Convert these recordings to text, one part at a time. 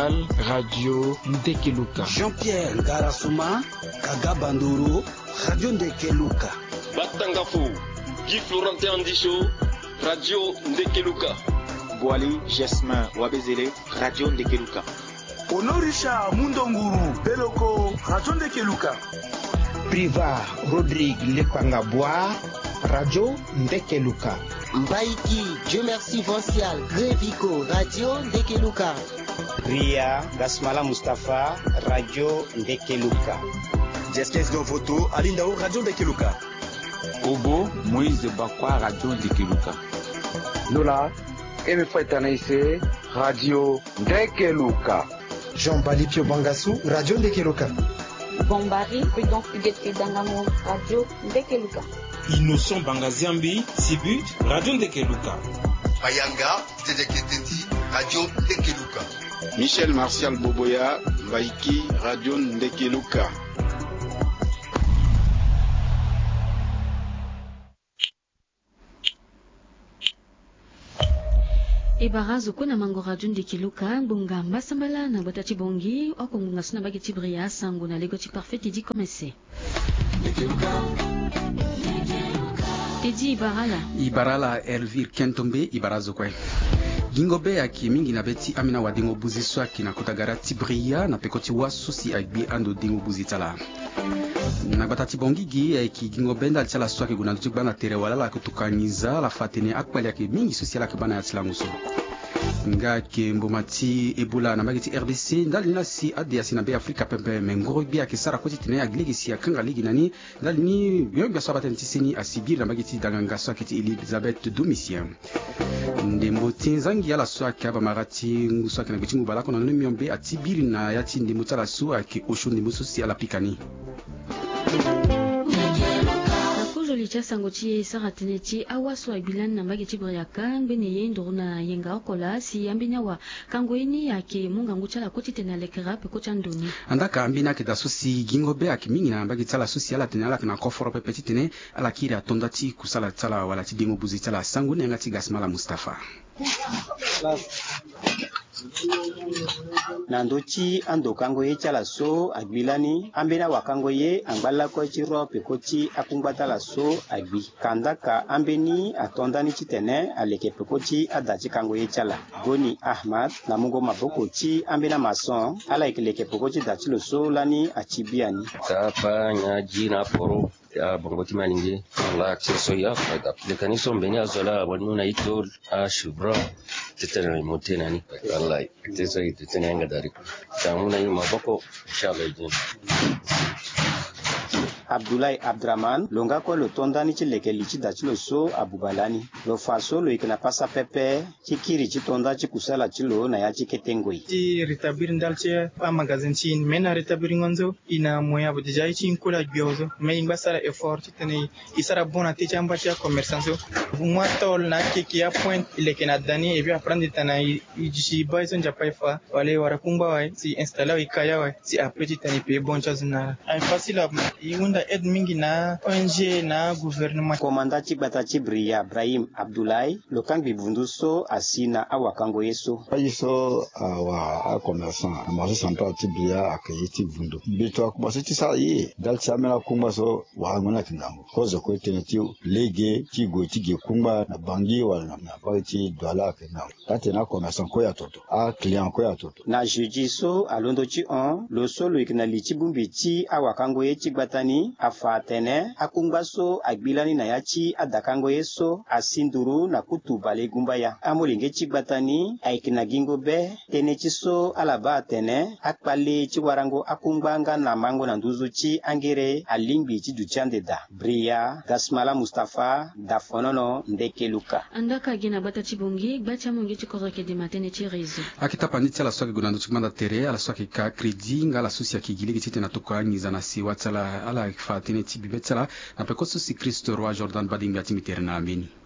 National, Radio Ndekeluka. Jean-Pierre Ngarasuma, Kaga Banduru, Radio Ndekeluka. Batangafu, Guy Florentin Andisho, Radio Ndekeluka. Boali Jasmin Wabezele, Radio Ndekeluka. Honorisha Mundonguru, Beloko, Radio Ndekeluka. Priva Rodrigue Lepangabwa, Radio Ndekeluka. Mbaiki Dieu merci Vincial Grévico, Radio Ndekeluka. Ria Gasmala Mustafa, Radio Ndekeluka. Jeskes Govoto, Alindao, Radio Ndekeluka. Obo Moïse Bakwa, Radio Ndekeluka. Nola Emefra Tanaïse, Radio Ndekeluka. Jean Balipio Bangassou, Radio Ndekeluka. Bombari, Prudent Fuguet Dangamo, Radio Ndekeluka. Innocent Bangaziambi, Sibut, Radio Ndekeluka. Mayanga, Tedeketeti, Radio Ndekeluka. Michel Martial Boboya, Baiki, Radio Ndekeluka. Ibarazo kuna mango Radio Ndekeluka bunga mbasambala na botati bongi okunga suna bageti bria sangu na lego ti parfait di commencer. Tedi Ibarala Elvire Kentombe Ibarazo kwe. Gingobe aki mingi na beti amina wa dingo buzi swaki na kutagara tibria na pekoti wasu si agbi ando dingo buzi tala. Na batati bongigi eki gingobe nda tala swaki guna tukba na tere wala la kutukaniza la fatene akwali yake mingi sosiala kibana ya tilanguso. Nga ke mbomati ebola na mageti RDC ndali na si ade ya sinabe Afrika pepe mengoro bia ke sara koti tene ya gligi si akanga ligi nani ndali ni yonga swaba tentisini asibiri na mageti danganga swaketi Elizabeth Domitien ndembo tinzangi ya la swaki aba marati nguswaki na bitingu balako na numiombe atibiri na yati ndembo tala su ake osho ndembo sosi ala pikani Licha sangochi sarateneti awaso abilan na mageti briaka bene yendo na yenga okola si ambinya wa kangoini yake munga nguchala koti tena lekera pe kocha ndoni andaka ambina ke dasosi gingobe akimingi na mageti tala sociala tena la kana koforo pe petitene ala kira tondati kusala tala wala tidingo buzi tala sangu ne ngati Gasmala Mustafa Nandochi ando kango ye chala so agbilani ambena wakango ye angbala ko chiro pekoti akungbata la so agbi kandaka ambeni atondani chitene aleke pekoti adachi kango ye chala Goni Ahmad na mungo mabokochi ambena mason ala ikeleke pekoti dachi lo so lani achibiani tapa nyaji na poro ya bongoti malingi la akseso ya fada le kaniso mbeni azola wanuna itol ashubra tetana motena ni wallahi teso tetana yanga dari tamuna yi maboko inshallah jin Abdoulaye Abdraman longa ko lo tondani chileke lichi dachilo so abubalani lo faso lo ikena pasa pepe chikiri chitonda chikusala chilo na ya chiketengoi ti retabir ndalche pa magazine chin mena retabir ngonzo ina moya budijai chin kula gyozo me ingbasara effort tene isara bona te chamba cha commerçanzo moi tol na kiki a point ilekena dani et puis apprendre tana ijishi baison japaifa wale warakumba wa si installer ikaya wa si après tani pe bon chazuna ay facile iunda aide mingi na ONG na gouvernement. Komanda Chibata Chibria Ibrahim Abdoulaye lokang bibunduso asina awakango yeso. Ayiso awa commerçant amaso central Chibria akayiti bundu. Bito akubasiti sa yi dal chamela kumba so wa ngona kingango. Kozo ko teneti lege tigo tige kumba na bangi wala na parti dola kingango. Atena commerçant ko ya toto. A client ko ya toto. Na jujiso alondo chi on lo solo ikna lichibumbi chi awakango ye Chibatani afatene akungbaso agbilani na yachi adakango yeso asinduru na kutubale gumba ya amolinge Chigbatani aikina gingobe tenechiso alaba tene akpale chiwarango akungbanga na mango na nduzuchi angere alimbi chiduchandeda Bria Gasmala Mustafa Dafonono Ndekeluka andaka gina bata chibongi bacha mongi chikoroke de matene chirezo akitapa nitela swaki gunando chimanda tere ala swaki ka credit ngala susi akigiligi tena tokanyiza na siwa tsala ala fatene tibibetsala na pekoso si Kristo roi Jordan badinga timiterna amini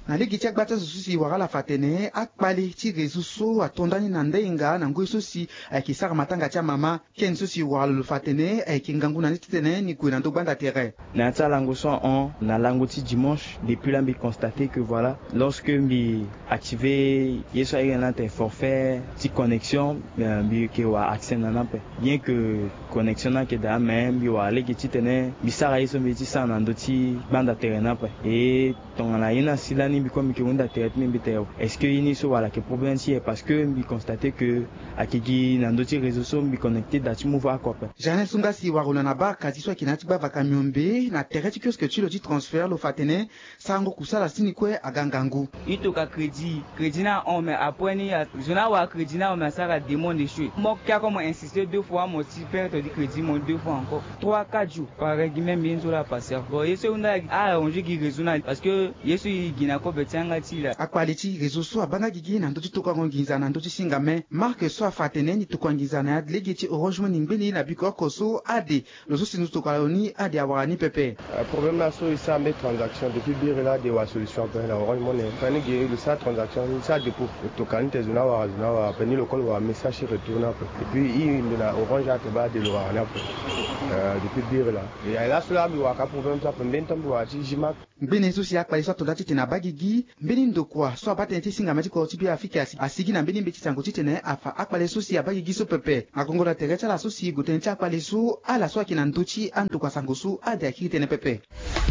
na ligi tia gbata susi wagala fatene akpali ti rezuso atondani na ndenga na ngui susi akisaka matanga tia mama ken susi wagala fatene akingangu na nitene ni kuina ndo banda terrain na tia lango 101 na lango ti dimanche depuis là mbi constaté que voilà lorsque mbi activé yeso ayena te forfait ti connexion mbi ke wa accès na nape bien que connexion na ke da même mbi wa ligi ti tene mbi sara yeso mbi ti sa na ndo ti banda terrain nape et tongana yina silani mbi comme ke unda terrain mbi te est-ce que ini so wala ke problème si parce que mbi constaté que akigi na ndo ti réseau so mbi connecté da ti mouva kope Janel Sungasi waruna na ba kati so kinati ba vakamiombe na terrain ti kiosque ti lo ti transfert lo fatene sango kusala sini kwe agangangu ito ka crédit na on mais après ni jona wa crédit na on mais ça a demandé chez moi qui a comme insisté 2 fois mon petit père te dit crédit mon 2 fois encore 3-4 jours par règlement bien sur la passer bon yeso unda on joue qui raisonnable parce que yeso gina ko betanga ti la akwaliti réseau so abanga gigi na ndo ti to kwa nginza na ndo ti singame marque so fatene ni to kwa nginza na legi ti orange money ngbeli na biko koso ade lo so sinu to kwa ni ade awani pepe problème na so isa me transaction depuis bire là de wa solution pe na orange money pani ge le sa transaction ça dépôt to kanite zuna wa peni local wa message retourne et puis il na orange a te ba de lo wa na depuis bire là et là cela mi wa ka problème ça pendant temps wa ti jimak mbene so si akpali so to dati tena bagigi mbeni ndokwa so abate ti singa mati ko ti bi afika asigi na mbeni mbeti sango ti tene afa akpali so si abagigi so pepe akongola terecha la so si goten ti akpali so ala so akina ntochi antokwa sango so ade akiri tene pepe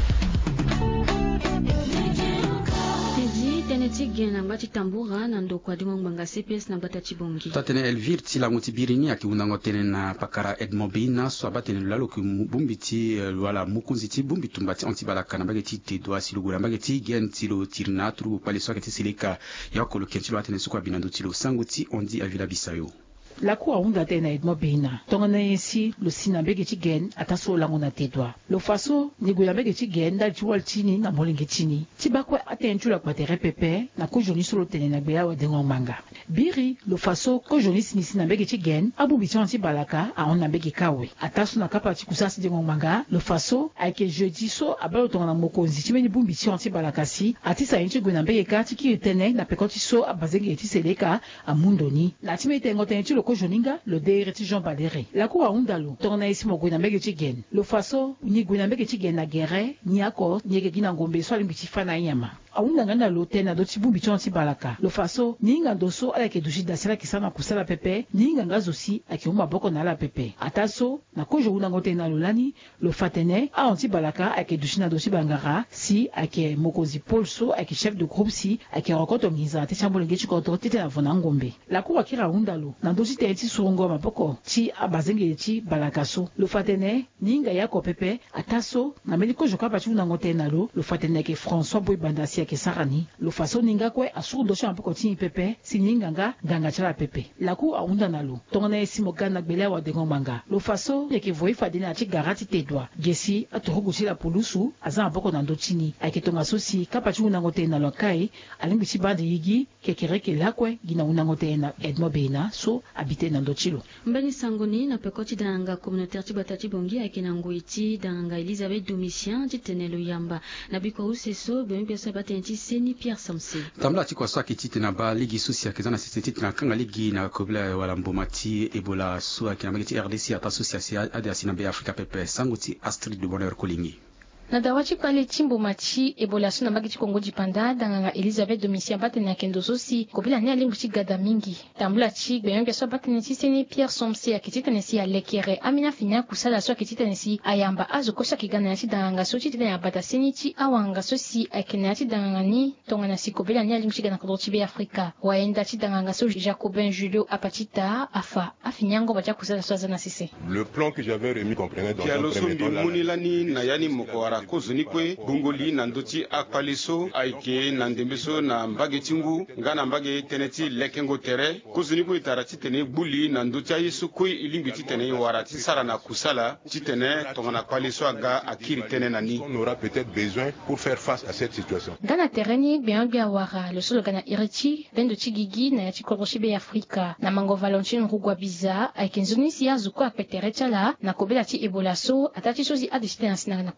ti gen na ngati tambura na ndoko adingo nganga CPS na bata chibongi tatene Elvire ti lango ti birini aki unango tene na pakara Edmond Bina so abatene lalo ki bumbi ti wala mukunzi ti bumbi tumbati antibalaka na bageti te doa silugula bageti gen ti lo tirna tru pale so aketi silika yakolo kenti lo atene suko binando ti lo sango ti ondi avila bisayo la cour a unda tena Edmond Bina tongana yesi lo sina mbege ti gen ataso lango na tedwa lo faso ni goya mbege ti gen da juwal tini na molenge tini ti bakwe atentu la kwatere pepe na ko joni solo tene na beya wa dengo manga biri lo faso ko joni sinisi na mbege ti gen abu bitan ti balaka a on na mbege kawe ataso na kapa ti kusasi dengo manga lo faso ayeke jeudi so abalo tongana mokonzi ti meni bumbi ti anti balaka si ati sa yin ti goya na mbege ka ti ki tene na peko ti so abazenge ti seleka a mundoni na ti meni tengo tene ti lo ko joninga lo deire ti Jean Balere la ko a undalo tongana isi mo goya na mbege ti gen lo faso ni goya na mbege ti gen na gere ni ako ni yeke gi na ngombe so alimbi ti fa na nyama aundanga na lo tena do ti bumbi ti anti balaka lo faso ni nga ndo so ayeke dushi da sala kisa na kusala pepe ni nga nga zo si ayeke uma boko na ala pepe ata so na ko jo unango tena lo lani lo fatene a anti balaka ayeke dushi na do si bangara si ayeke mokonzi Paul so ayeke chef de groupe si ayeke rokoto ngiza ti ti ambolenge ti kodro ti tene avo na ngombe la ko akiri aundalo na ndo si tene ti surongo maboko ti abazenge ti balaka so lo fatene ni nga yako pepe ata so na mbeni ko jo kapa ti unango tena lo fatene ayeke François Boy Bandasi ke sarani lo faso ninga kwe asuru do shampo ko tin pepe sininganga ganga chala pepe la ku aunda na lo tongana esimo gana gbele wa dengo manga lo faso yeke voi fadina ti garati tedwa gesi atorogu ti la polusu azan boko na ndotini ayeke tonga sosi kapa ti unango te na lo kai alimbi ti bandi yigi kekereke lakwe gina unango te na Edmond Bina so habite na ndotilo mbeni sangoni na pekoti danga communautaire ti bata ti bongi ayeke na ngoi ti danga Elisabeth Domitien ti tene lo yamba na biko useso bemi pesa bata ti seni Pierre Samse tambla ti kwa so akiti tena ba ligi susi akeza na sisiti tena kanga ligi na kobla wala mboma ti Ebola so akina mageti RDC ata susi ade asina be Afrika pepe sango ti Astrid de Bonheur Kolingi na dawachi pale chimbo machi Ebola suna magiti Kongo jipanda danga Elisabeth Domitien batene na kendo sosi kopila ne alimbu chi gada mingi tambula chi beyon so batene ti seni Pierre Somse akiti ne si alekere amina fina kusala so akiti ne si ayamba azo kosa kigana ti danga so ti ne abata seni ti awanga sosi akena ti danga ni tongana si kopila ne alimbu chi gana kodro ti be Afrika waenda ti danga so Jacobin Julio apatita afa afinyango bacha kusala so azana sise le plan que j'avais remis comprenait dans un premier temps munilani na yani mokora kozunikwe bungoli na ndoti akpaliso aike na ndembeso na mbage tingu ngana mbage teneti lekengo tere kozunikwe tarati tene buli na ndoti ayisu koi ilimbi tene warati sara na kusala titene tongana kwaliso aga akiri tene nani on aura peut-être besoin pour faire face à cette situation dana tereni bien wara le solo gana iriti bendo tigigi na yati kodroshi be Afrika na mango Valentine Rugwa biza aike nzuni si azuko apetere chala na kobela ti Ebola so atati sozi adisite na kodro ti be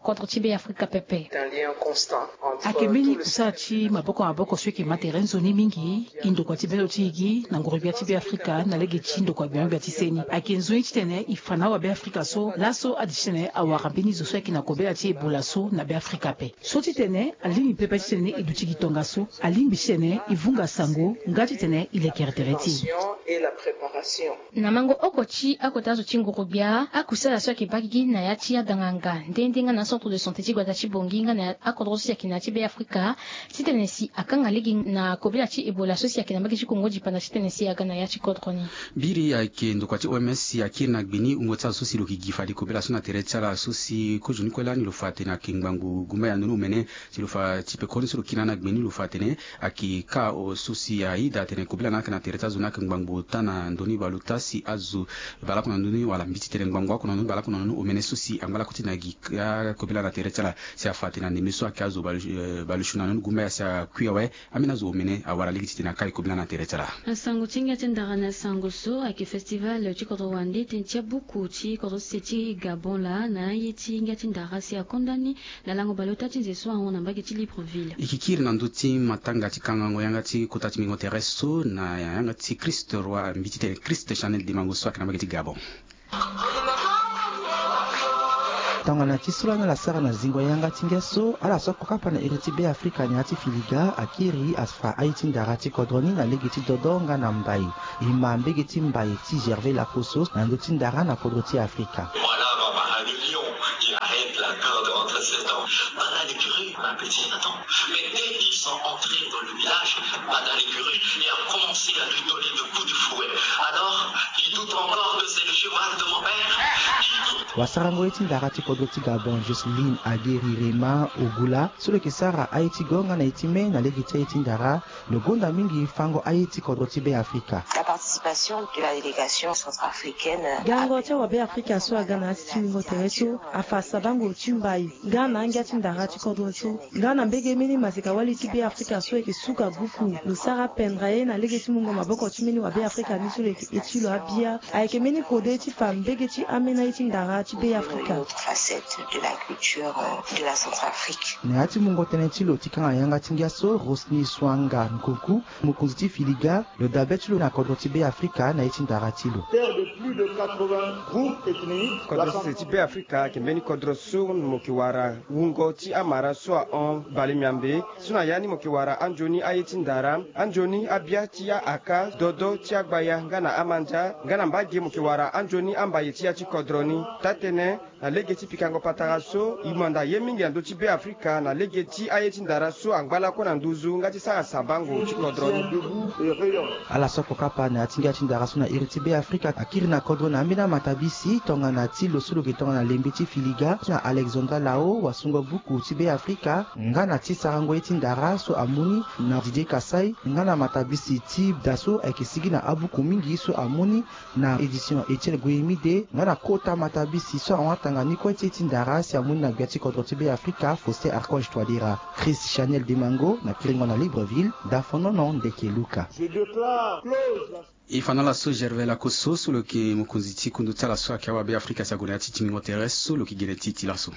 be Afrika pepe akembeni kusala ti maboko sweke materenzo ni mingi indokwa ti belo ti igi na ngoro bia ti be Afrika na lege ti ndokwa bia bia ti seni akenzo ti tene ifana wa be Afrika so laso adi tene awara mbeni zo sweke na kobela ti ebola so na be Afrika pe so ti tene alimi pepe ti tene iduti gitonga so alimbi ti tene ivunga sango ngati tene ilekertereti na mango okochi akotazo ti ngoro bia akusala sweke bakigi na ya ti adanganga ndendenga na centre de santé ti gwata ti bonginga na akodro si akina ti be Afrika ti tene si akanga legi na kobela ti ebola so si akina mbaki ti kongo dipanda ti tene si aga na ya ti kodroni biri ayeke ndokua ti OMS ayeke na gbeni ungo ti aso si lo yeke gi fa di kobela so na tere ti ala aso si kozoni kue lani lo fa tene ayeke ngbangu gumba ya ndöni umene ti lo fa ti pekoni so lo kina na gbeni lo fa tene ayeke ka so si aida tene kobela na ayeke na tere ti azo na ayeke ngbangu ta na ndöni balu ta si azo balaku na ndöni wala mbi ti tene ngbangu ako na ndöni balaku na ndöni umene so si angba laku ti na gi kobela na tere ti ala si afa tene andembe so ayeke azo balushu na ndöni gumba ya si akui awe ambeni azo umene awara legi ti tene aka e kobela na tere ti ala sango ti ngia ti ndara na sango so ayeke festival ti kodro wande tene ti abuku ti kodro si ti Gabon la na ye ti ngia ti ndara si akondani na lango balo ta ti nze so ahon na mbage ti Libreville e kikiri na ndö ti matanga ti kangango yanga ti kota ti mingo tere so na yanga ti Christ roi mbi ti tene Christ Chanel dimango so ayeke na mbage ti Gabon tongana ti sulana la sara na zingwa yanga ti ngia so ala so kokapa na iri ti be Afrika ni ti filiga akiri asfa ai ti ndara ti kodroni na lege ti dodo nga na mbai e ma mbege ti mbai ti Gervais Lakoso na ndö ti ndara na kodro ti Afrika wasarango ti ndara ti kodro ti Gabon Jocelyne Aguirre Rema Ogula so lo yeke sara aye ti gonga na e ti me na lege ti aye ti ndara lo gonda mingi fango aye ti kodro ti be Afrika la participation de la délégation centrafricaine gango ti awabe Afrika so aga na ti mingo tere so afa sabango ti mbai nga na angia ti ndara ti kodro so nga na mbege meni maseka wali ti be Afrika so yeke suka buku lo sara pendra ye na lege ti mungo maboko ti meni wabe Afrika ni so lo yeke e ti lo abia ayeke meni kode ti fa mbege ti amena ye ti ndara ti be Afrika facette de la culture de la Centrafrique. na ya ti mungo tënë ti lo ti kanga yanga ti ngia so Rosny Swanga Nkoku mokonzi ti filiga lo dabe ti lo na kodro ti be Afrika na ye ti ndara ti lo terre de plus de 80 groupes ethniques kodro si ti be Afrika ayeke mbeni kodro so mo yeke wara wungo ti amara so ahon bale miambe so na ya ni mo yeke wara anzoni aye ti ndara anzoni abia ti ya aka dodo ti agbaya nga na amanja nga na mbage mo yeke wara anzoni ambaye ti ya ti kodroni ta tene na lege ti pikango patara so e manda ye mingi na ndö ti be Afrika na lege ti aye ti ndara so angba lako na nduzu nga ti sara sabango ti kodroni ala so kokapa na ya ti ngia ti ndara so na iri ti be Afrika akiri na kodro na ambeni amata bisi tongana ti lo so lo yeke tongana lembe ti filiga na Alexandra Lao wasungo buku ti be Afrika nga na ti sarango ye ti ndara so amûni na Didier Kasai nga na mata bisi ti daso ayeke sigi na abuku mingi so amûni na édition Etienne Goyemide nga na kota mata bisi so ahon atanga ni kue ti ye ti ndara si amûni na gbia ti kodro ti be Afrika Faustin Archange Touadéra Chris Chanel Dimango na kiringo na Libreville dafonono ndeke luka e fana la so Gervais Lakoso so lo yeke mokonzi ti kundu ti ala so ayeke awabe Afrika si agona ya ti timingo tere so lo yeke gene ti ti laso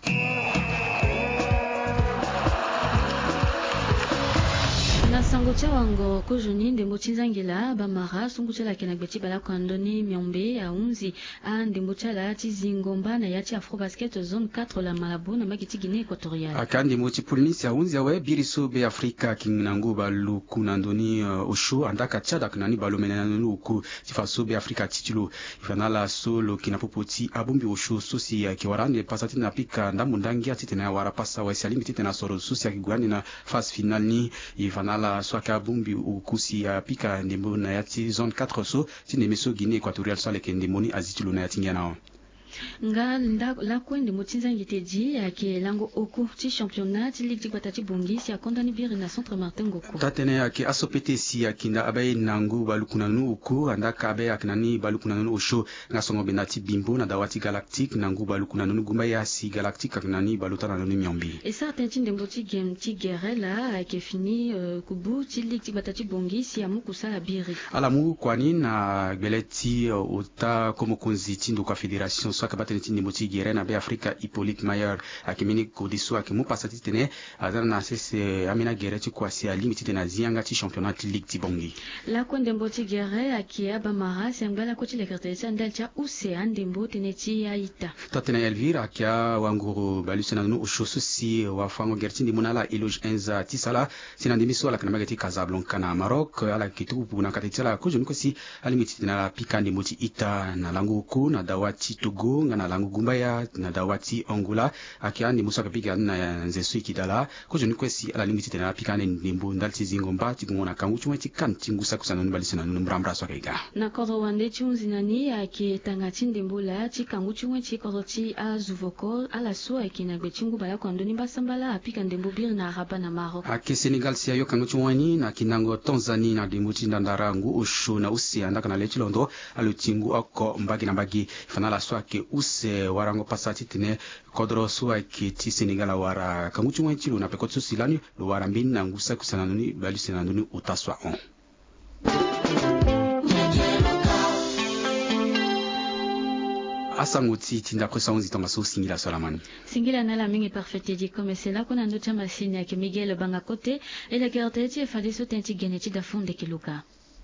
na sango ti awango kozoni ndembo ti nzangela bamara sungu ti ala yeke na gbe ti balaku andöni miombe ahunzi andembo ti ala ti zingomba na ya ti Afrobasket zone 4 la Malabo na mbage ti Guinée équatoriale ayeke andembo ti puli si ahunzi awe biri so be Afrika ayeke na ngu baluku na ndöni osho andaka ti adaka na ni balo mene na ndöni oko ti fa so be Afrika ti ti lo e fa na ala so lo yeke na popo ti abongbi osho so si ayeke wara ande pasa ti na pika ndambo ndangia ti tene awara pasa awe si alingbi ti tene asoro so si ayeke gue ande na phase finale ni e fa na ala so ayeke abongbi oko si apika ndembo na ya ti zone 4 so ti ndembe so Guinée équatoriale so ala yeke ndembo ni azi ti lo na ya ti ngia na ahon nga lakue ndembo ti nzangi tedi ayeke lango oko ti championnat ti ligue ti gbata ti bongi si akondani biri na centre Martin Ngoko ta tene ayeke aso pete si ayeke nda abe na ngu baluku na ndöni oko andaka abe ayeke na ni baluku na ndöni osho nga songo mbe na ti bimbo na dawa ti galactique na ngu baluku na ndöni gumba ye asi galactique ayeke na ni balu ta na ndöni miombi e sara tënë ti ndembo ti game ti guerre la ayeke fini kubu ti ligue ti gbata ti bongi si amu kusala biri ala mu kuani na gbele ti ota komokonzi ti ndokua fédération so so akabate tindi moti gere na be Afrika Hippolyte Mayer akimini kodiso akimu pasati tene azana na sese amina gere ti kwasi ali mitite na zianga ti championnat ligue ti bongi la kondembo ti gere akia bamara sembala ko ti le kertesa ndal cha use andembo tene ti aita totena Elvira akia wanguru balusena no ushosu si wa fango gertindi munala Eloge Enza ti sala sinandimi so la kana magati Casablanca na Maroc ala kitu na katitela ko joni ko si ali mitite na pikandi moti ita na langu ku na dawati Togo na langu gumbaya na dawati Angola akia ndi musa kapika na nzesu ikidala ko joni ko si ala limitite na pikandi ndimbu ndalti zingomba ti ngona kangu chuma ti kanti ngusa kusana nubalisana numbramra so kaiga na kodo wande chunzi nani aki tangati ndembula ti kangu chuma ti kodo ti azuvoko ala so aki na bechingu bala kwando ni basambala apika ndembu bir na rapa na Maroc aki Senegal si ayo kangu chuma ni na kinango Tanzania na dimbuti ndandarangu ushu na usi andaka na lechi londo alutingu ako mbagi na mbagi fanala so aki use warango pasati tine kodro so aki ti Senegal wara kangu chuma ti na pekotso silani lo wara mbini na ngusa kusana nuni balisana nuni utaswa on asanguti tinda ko saunzi tonga so singila solamani singila na la mingi parfaite di comme c'est là qu'on a noté machine avec Miguel Bangakote et la carte ti fa deso tenti geneti da fonde kiluka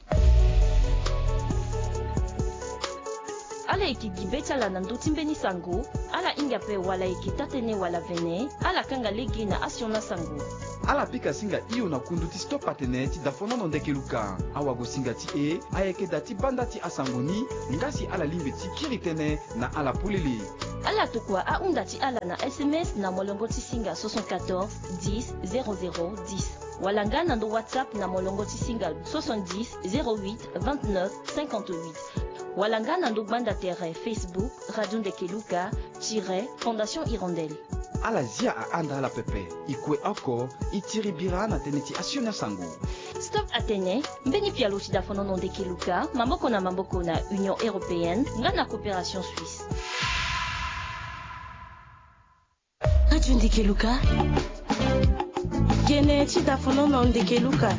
ala ikigibeta la nanduti mbeni sango ala inga pe wala ikitatene wala vene ala kanga legi na asiona sango ala pika singa iyo na kunduti stop patene ti dafono ndeke luka awa go singa ti ayeke dati banda ti asangoni ngasi ala limbe ti kiritene na ala pulili ala tukwa a unda ti ala na SMS na molongo ti singa 74 10 00 10 wala nga na ndo WhatsApp na molongo ti singa 70 08 29 58 wala nga na ndo banda tere Facebook Radio Ndekeluka Fondation Hirondelle ala zia a anda ala pepe ikwe ako itiri bira na tene ti asiona sango Stop Atene mbeni pia luti da fono Ndekeluka mamboko na Union Européenne nga na coopération suisse Radio Ndekeluka gene ti da fono Ndekeluka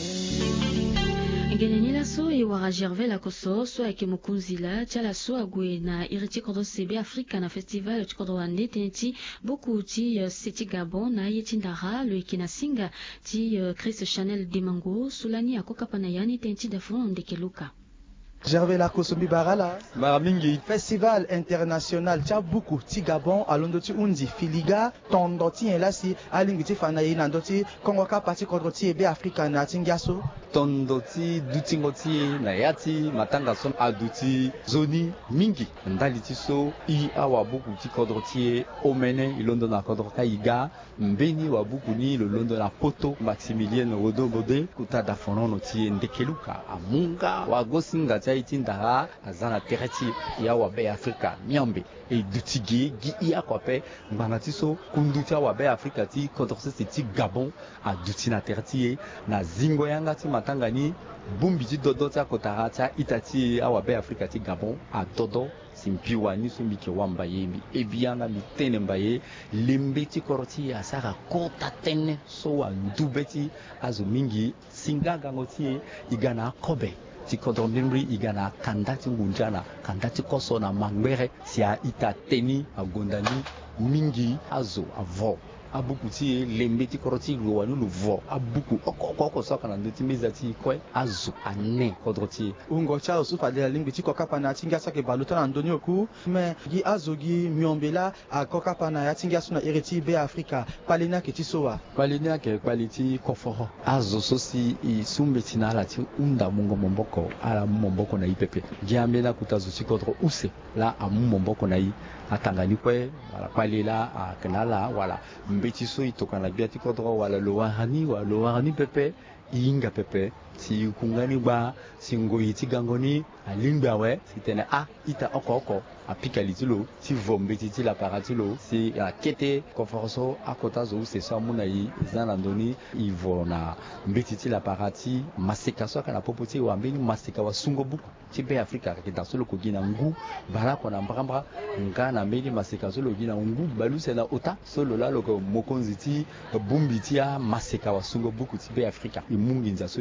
ngenenila so iwara Gervais la koso so ake mukunzila chala so agwe na iriti kodo CB Africa na festival chikodo wande tenti beaucoup ti seti Gabon na yeti ndara lo ikina singa ti Chris Chanel Dimango sulani akoka panayani tenti da fono Ndekeluka Gervais la Kosombi Barala Maramingi Festival international Tchabuku ti Gabon alondo ti undi filiga tondo ti elasi alingi ti fanayi na ndoti Kongo ka parti kodro ti ebe Africa na tingaso tondo ti dutingo ti na yati matanga son aduti zoni mingi ndali ti so I awa buku ti kodro ti omene ilondo na kodro ka iga mbeni wa buku ni lo londo na poto Maximilien Rodobode kuta da fonono ti Ndekeluka amunga wa gosinga ti itindara azana tereti ya wa be Afrika miambe e dutige gi iya kwape mbanga ti so kunduta wa be Afrika ti kodro se ti Gabon a dutina tereti na zingo yanga ti matanga ni bumbi ti dodo ti akotara ti itati awa be Afrika ti Gabon a dodo simpiwa ni so mike wamba yemi ebianga mitene mbaye lembe ti koroti asara kota tene so wa ndubeti azo mingi singaga ngoti igana kobe ti kodro mbiri igana kanda ti ngunjana kanda ti koso na mangbere si a ita teni agondani mingi azo avo abuku ti lembe ti koroti lo nu vo abuku oko soka na ndoti meza ti kwe azo ane kodro ti ungo cha usufa de limbi ti kokapa na tinga sake baluta na ndoni oku me gi azo gi miombela a kokapa na ya tinga suna ereti be Africa palina ke ti sowa palina ke quality koforo azo sosi I sumbe ti na la ti unda mungo momboko ala momboko na ipepe giambe na kutazo ti kodro use la amu momboko na I atangani kwe wala palela a kanala wala mbeti so itokana bia ti kodro wala lowarani pepe inga pepe si kungani ba singoyi ti gangoni alimba we sitene ita oko apika litilo si vombe ti la paratilo si kete konforso akota zo se so muna yi zana ndoni ivona mbeti ti la parati maseka so kana popoti wa mbeni maseka wa sungo buku ti be Afrika ke dans solo ko gina ngu bala ko na mbamba ngana mbeni maseka solo gina ngu balu se na ota solo la loko mokonzi ti bumbi ti maseka wa sungo buku ti be Afrika imungi nza so ivo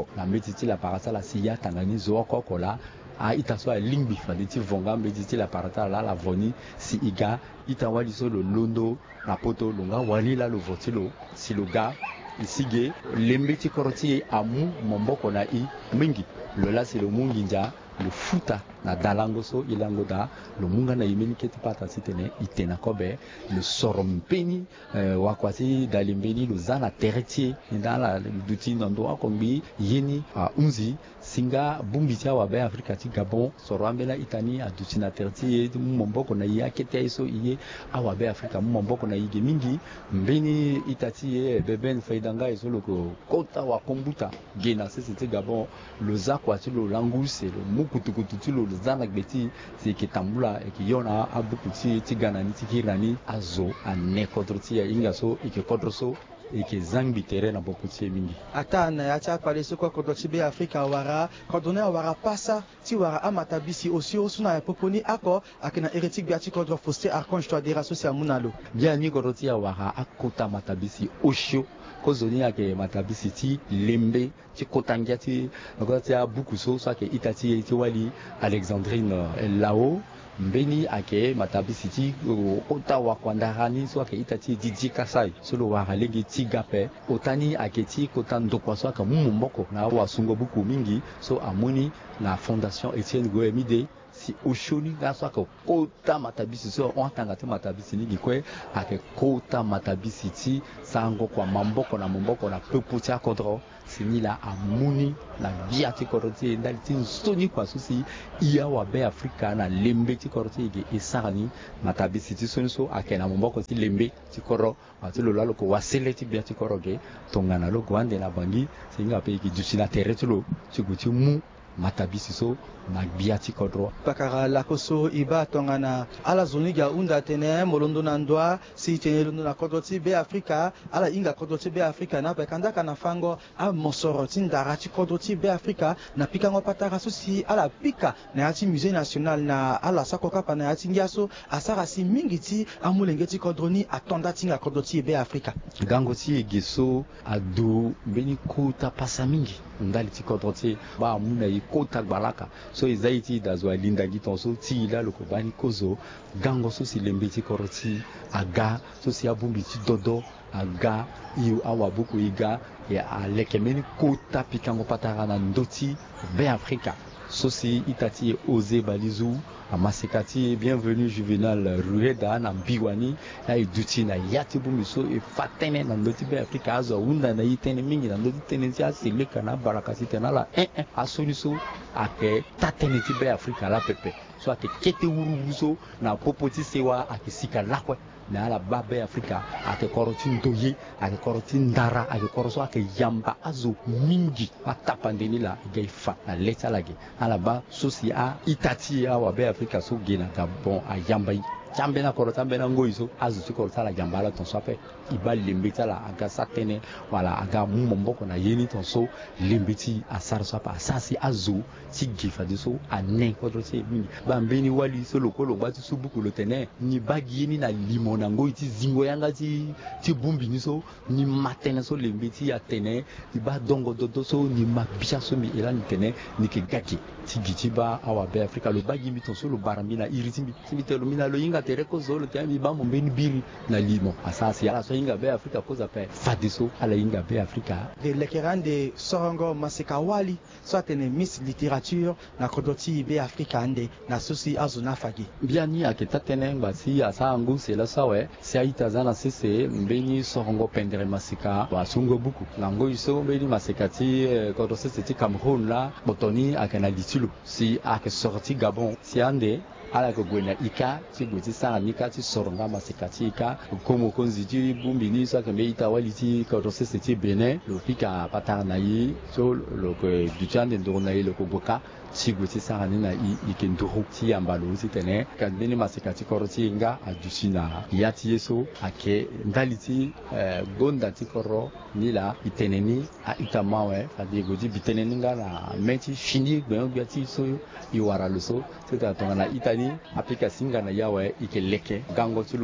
na metiti la parata la siya tangani zo kokola a itaso a lingbi fadi ti vonga metiti la parata la voni si iga itawali so lo londo na poto longa wali la lo votilo si lo ga isige lembeti koroti amu momboko na I mingi lola si lo munginja le futa na dalango so ilango da lo munga na imeni keti pata sitene itena kobe le sorompeni wakwati dalimbeni lo zana teretier ndala duti nando akombi yeni unzi singa bumbiti wa be Afrika ti Gabon sorambela itani aduti na teretier momboko na ya kete iso iye awa be Afrika momboko na yige mingi mbeni itati beben faidanga iso loko kota wa kombuta gena sese Gabon lo zakwati lo languse lo kutukututi lo zana gbeti c'est que tambula et que yona abukuti ti ganani ti kirani azo ane kodroti ya ingaso et que kodroso et que zangbi terrain na bokuti mingi ata na ya cha pale soko kodroti be Afrika wara kodone wara pasa ti wara amatabisi osio suna ya poponi ako akina heretic biati kodro foster archange to adera social munalo bien ni kodroti ya wara akota matabisi osio kozoni yake matabisi ti lembe ti kotangia ti ngoti ya bukuso so ke itati ti wali Alexandrine lao mbeni ake matabisi ti kota wa kwandarani so ke itati Didi Kasai solo wa halegi ti gape otani ake ti kota ndokwa so ka mumboko na wa sungo buku mingi so amoni na fondation Etienne Goemide si oshoni gaso ka kota matabisi so on tanga te matabisi ni gikwe ake kota matabisi ti sango kwa mamboko na pepu ti akodro sinila amuni na biati koroti ndali ti soni kwa susi iya wa be Afrika na lembe ti koroti ige isarani matabisi ti soni so ake na mamboko ti lembe ti koro ati lo lalo ko wasele ti biati koroge tongana lo gwande na bangi singa pe ki jusina terre lo ti guti mu matabisi so na biati kodro pakara lakoso iba tongana ala zoniga unda tene molondo na ndwa si tene londo na kodroti be Afrika ala inga kodroti be Afrika na bekanda kana fango a mosoroti ndara ti kodroti be Afrika na pikango patara so si ala pika na yati musée national na ala sakoka pa na yati ngiaso asara si mingi ti amulenge ti kodroni atonda tinga kodroti be Afrika gango ti egeso adu beni kota pasa mingi ndali ti kodroti ba amuna yi kota gbalaka so izaiti dazwa linda gitonso ti ila loko bani kozo gango so si lembe ti koroti aga so si abumbi ti dodo aga iu awa buku iga ya alekemeni kota pikango patara na ndoti be Afrika so si itati oze balizu amasekati bienvenue Juvenal Rueda na mbiwani na iduti na yati bumbi so fatene na ndoti be Afrika azo unda na itene mingi na ndoti tene ti aseleka na barakasi tenala asoni so ake tatene ti be Afrika la pepe so ake kete wuru so na popoti sewa ake sika lakwe na ala ba be Afrika ake koroti ndoye ake koroti ndara ake koroso ake yamba azo mingi atapandeni la gaifa na leta lage ala ba sosi a itati a wa be Afrika so gena Gabon a yamba chambe na korota mbena ngoiso azu ti korota la jambala ton sape iba lembeta la aga satene wala aga mumboko na yeni ton so lembeti asar sapa asasi azu ti gifa de so anen kodroti mingi ba mbeni wali so lokolo bati subuku lo tene ni bagi yeni na limona ngoi ti zingo yanga ti bumbi ni so ni matene so lembeti atene iba dongo dodo so ni mabisha so mi elani tene ni ke gaki ti giti ba awa be Afrika lo bagi mi ton so lo barambi na iriti mi telo mina lo yinga tereko zolo te mi ba mo mbeni biri na limo asasi ala so yinga be Afrika koza pe fadiso ala yinga be Afrika de lekerande sorongo maseka wali so atene Miss Literature na kodoti be Afrika ande na sosi azuna fagi biani aketa tene basi asa angu sela sawe si aita zana sese mbeni sorongo pendere maseka wa sungo buku nango iso mbeni maseka ti kodose ti Cameroun la botoni akena ditulo si ake sorti Gabon si ande ala ko gwena ika ti guti sanga nika ti soronga masekati ika komo konzi ti bumbi ni sa kembe ita wali ti kodose ti Benin lo pika patara na yi so lo ko duchande ndo na yi lo ko boka ti guti sanga ni na ikenduru ti ambalo ti tene kan beni masekati koroti nga adusina yati yeso ake ndaliti gonda ti koro ni la iteneni a itamawe fadi godi biteneni nga na meti fini gbe ti so iwara lo so ti ta tonga na itani apika singa na yawe ike leke gango tulo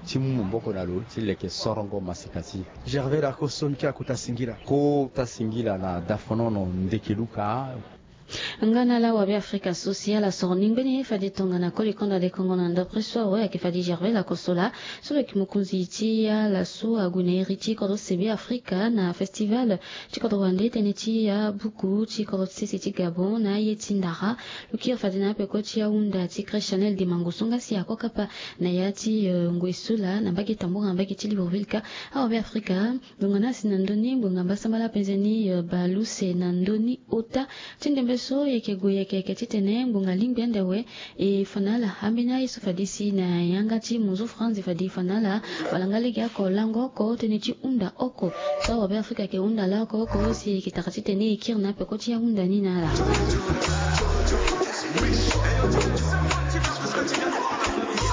timu mboko nalo tileke sorongo masikati Gervais la kosonki akutasingira ko tasingira na dafonono ndekeluka ngana la wabe Afrika Social sorning bene fadi tongana koli konda de kongo na ndapreso wa ke fadi Gervais la kosola sur kimukunzi tia la so agune riti ko sebe Afrika na festival chikodo wande teneti ya buku chikodo sisi Gabon na yetindara luki fadi na pe ko tia unda ti Chanel de mangosonga si akokapa na yati ngwesula na bagi tambonga bagi ti Libreville wabe Afrika ngana sinandoni ngamba samala penzeni baluse nandoni ota tindembe so yake titene mbunga limbiande we fanala ambina isu fadisi na yanga ti muzu France fadi fanala walangali ko lango ko tenichi unda oko so wabe Afrika ke unda la ko si kitakati tene kirna pe ko ti unda ni na la